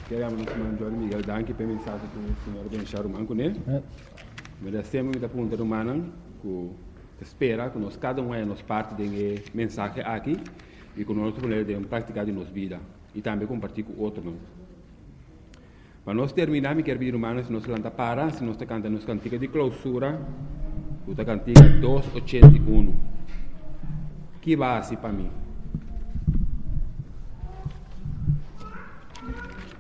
Queremos nos mandar Miguel Danke para mensagem que o senhor Benchar o manco, né? Mas sempre muita pergunta humana que espera que nós cada um é nos parte de mensagem aqui e que nós podemos praticar de nossa vida e também compartilhar com outros. Para nós terminar, me quero pedir humano se nós canta para, se nós cantamos nos cantiga de clausura, o cantiga 281. Que base para mim?